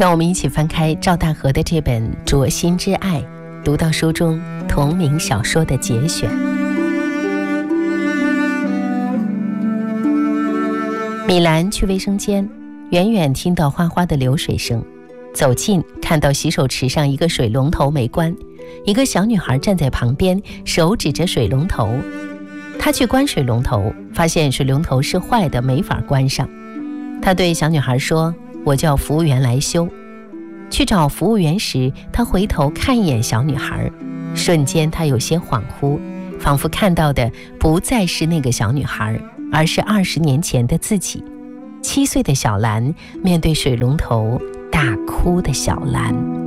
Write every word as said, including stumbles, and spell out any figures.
让我们一起翻开赵大河的这本《灼心之爱》，读到书中同名小说的节选。米兰去卫生间，远远听到哗哗的流水声，走近看到洗手池上一个水龙头没关，一个小女孩站在旁边，手指着水龙头。她去关水龙头，发现水龙头是坏的，没法关上。她对小女孩说：“我叫服务员来修。”去找服务员时，她回头看一眼小女孩，瞬间她有些恍惚，仿佛看到的不再是那个小女孩，而是二十年前的自己。七岁的小兰面对水龙头大哭的小兰。